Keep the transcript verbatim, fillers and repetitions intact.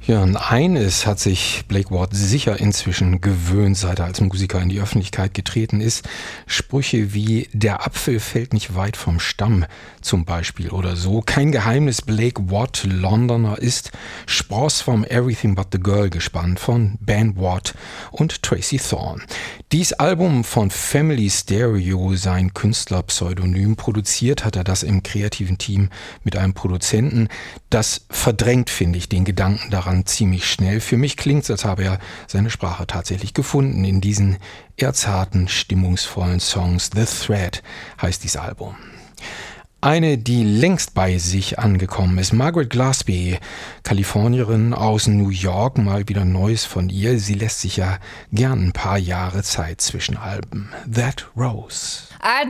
Ja, und eines hat sich Blake Ward sicher inzwischen gewöhnt, seit er als Musiker in die Öffentlichkeit getreten ist. Sprüche wie „Der Apfel fällt nicht weit vom Stamm" zum Beispiel oder so. Kein Geheimnis, Blake Ward Londoner ist, Spross vom Everything But the Girl gespannt von Ben Ward und Tracy Thorn. Dies Album von Family Stereo, sein Künstlerpseudonym, produziert hat er das im kreativen Team mit einem Produzenten. Das verdrängt, finde ich, den Gedanken daran ziemlich schnell. Für mich klingt es, als habe er seine Sprache tatsächlich gefunden in diesen erzharten, stimmungsvollen Songs. The Thread heißt dieses Album. Eine, die längst bei sich angekommen ist, Margaret Gillespie, Kalifornierin aus New York, mal wieder Neues von ihr. Sie lässt sich ja gern ein paar Jahre Zeit zwischen Alben. That Rose. I